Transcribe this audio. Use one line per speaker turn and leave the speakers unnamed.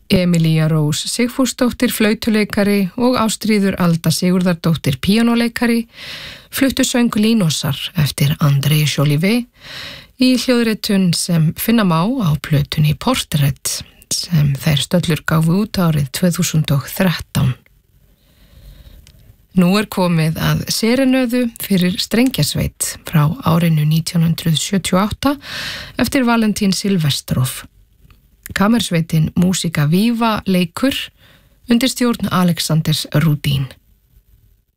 Emilía Rós Sigfúsdóttir flautuleikari og Ástríður Alda Sigurðardóttir píanóleikari fluttu söng Línosar eftir André Jolivet í hljóðritun sem finna má á plötunni Portrait sem þeir Stöllur gáfu út árið 2013. Nú komið að serenöðu fyrir strengjasveit frá árinu 1978 eftir Valentín Silvestrov. Kamersveitin Músika Víva leikur undir stjórn Alexanders Rudin.